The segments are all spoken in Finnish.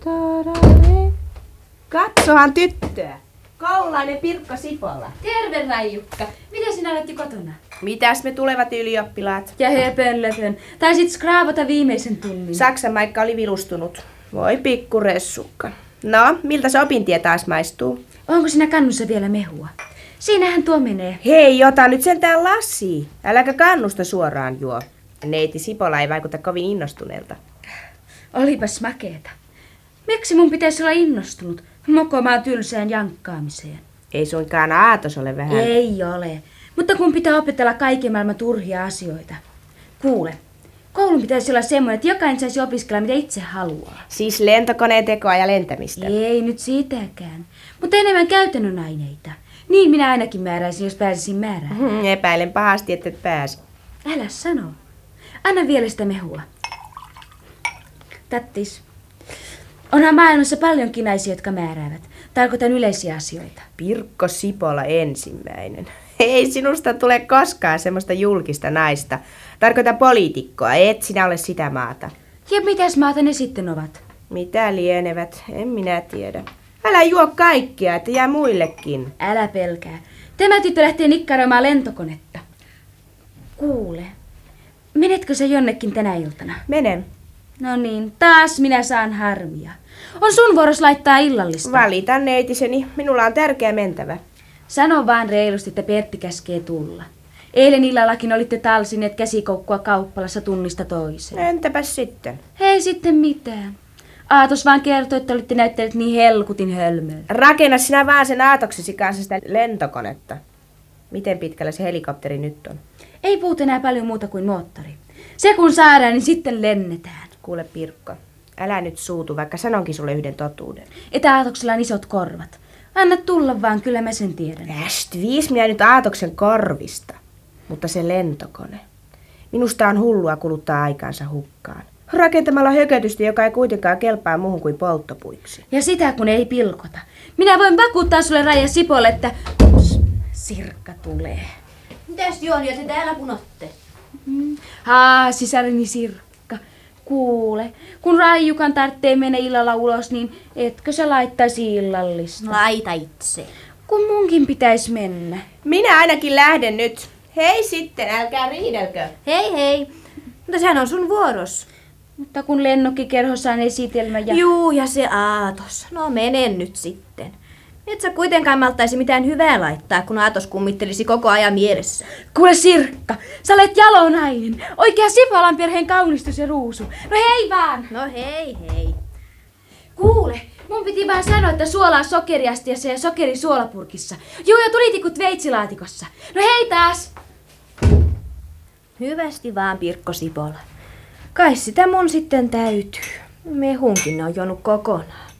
Tarare. Katsohan tyttöä. Koululainen Pirkko Sipola. Terve, Raijukka. Miten sinä olet jo kotona? Mitäs me tulevat ylioppilaat? Ja höpönlöpön. Taisit skraavata viimeisen tunnin. Saksan Maikka oli vilustunut. Voi pikkuressukka. No, miltä se opintie taas maistuu? Onko siinä kannussa vielä mehua? Siinähän tuo menee. Hei, ota nyt sentään lasi. Äläkä kannusta suoraan juo. Neiti Sipola ei vaikuta kovin innostuneelta. Olipas makeeta. Miksi mun pitäisi olla innostunut mokomaan tylsään jankkaamiseen? Ei suinkaan Aatos ole vähän. Ei ole. Mutta kun pitää opetella kaiken maailman turhia asioita. Kuule, koulun pitäisi olla semmoinen, että jokainen saisi opiskella mitä itse haluaa. Siis lentokoneen tekoa ja lentämistä. Ei nyt sitäkään. Mutta enemmän käytännön aineita. Niin minä ainakin määräisin, jos pääsisin määrään. Epäilen pahasti, että et pääse. Älä sano. Anna vielä sitä mehua. Tattis. Onhan maailmassa paljonkin naisia, jotka määräävät. Tarkoitan yleisiä asioita. Pirkko Sipola ensimmäinen. Ei sinusta tule koskaan semmoista julkista naista. Tarkoitan poliitikkoa, et sinä ole sitä maata. Ja mitäs maata ne sitten ovat? Mitä lienevät, en minä tiedä. Älä juo kaikkia, että jää muillekin. Älä pelkää. Tämä tyttö lähtee nikkaroimaan lentokonetta. Kuule, menetkö sä jonnekin tänä iltana? Menen. No niin, taas minä saan harmia. On sun vuoros laittaa illallista. Valitan neitiseni, minulla on tärkeä mentävä. Sano vaan reilusti, että Pertti käskee tulla. Eilen illallakin olitte talsineet käsikoukkua kauppalassa tunnista toiseen. Entäpäs sitten? Ei sitten mitään. Aatos vaan kertoi, että olitte näyttäneet niin helkutin hölmöä. Rakenna sinä vaan sen Aatoksesi kanssa sitä lentokonetta. Miten pitkällä se helikopteri nyt on? Ei puhuta enää paljon muuta kuin moottori. Se kun saadaan, niin sitten lennetään. Kuule Pirkko, älä nyt suutu, vaikka sanonkin sulle yhden totuuden. Että Aatoksella on isot korvat. Anna tulla vaan, kyllä mä sen tiedän. Viis minä nyt Aatoksen korvista. Mutta se lentokone. Minusta on hullua kuluttaa aikaansa hukkaan. Rakentamalla hökötystä, joka ei kuitenkaan kelpaa muuhun kuin polttopuiksi. Ja sitä kun ei pilkota. Minä voin vakuuttaa sulle Raija Sipolle, että Sirkka tulee. Mitäs Juonia te täällä punotte? Sisareni Sirkka. Kuule, kun Raijukan tarvitsee mennä illalla ulos, niin etkö sä laittaisi illallista? Laita itse. Kun munkin pitäisi mennä. Minä ainakin lähden nyt. Hei sitten, älkää riidelkö. Hei hei. Mutta sehän on sun vuoros. Mutta kun lennokkikerhossa on esitelmä ja... Juu, ja se Aatos. No menen nyt sitten. Et sä kuitenkaan malttaisi mitään hyvää laittaa, kun Aatos kummittelisi koko ajan mielessä. Kuule Sirkka, sä olet jalonainen. Oikea Sipolan perheen kaunistus ja ruusu. No hei vaan. No hei hei. Kuule, mun piti vaan sanoa, että suolaa sokeriastiassa ja sokeri suolapurkissa. Juu, ja tulitikut veitsilaatikossa. No hei taas. Hyvästi vaan, Pirkko Sipola. Kai sitä mun sitten täytyy. Mehunkin ne on juonut kokonaan.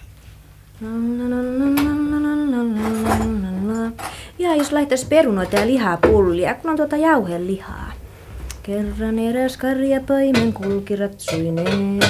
Ja jos laittaisi perunoita ja lihaa pullia, kun on tuota jauhelihaa. Kerran eräs karjapaimen kulki ratsuineen.